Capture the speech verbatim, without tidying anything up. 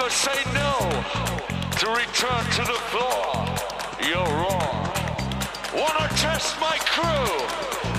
ever say no to return to the floor, you're wrong. Wanna test my crew?